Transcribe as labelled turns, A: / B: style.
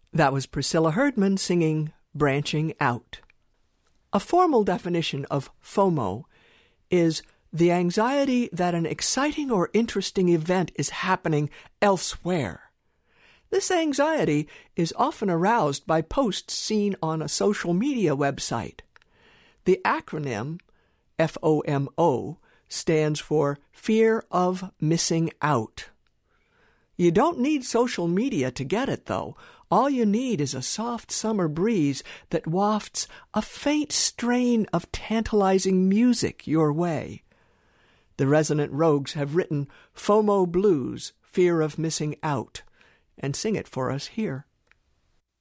A: That was Priscilla Herdman singing Branching Out. A formal definition of FOMO is the anxiety that an exciting or interesting event is happening elsewhere. This anxiety is often aroused by posts seen on a social media website. The acronym FOMO stands for Fear of Missing Out. You don't need social media to get it, though. All you need is a soft summer breeze that wafts a faint strain of tantalizing music your way. The Resonant Rogues have written FOMO Blues, Fear of Missing Out, and sing it for us here.